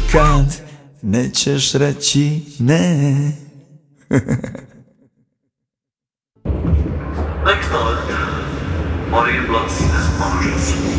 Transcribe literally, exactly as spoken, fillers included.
nikad nećeš reći ne. Next time, Mario Blood Sinners Monsters.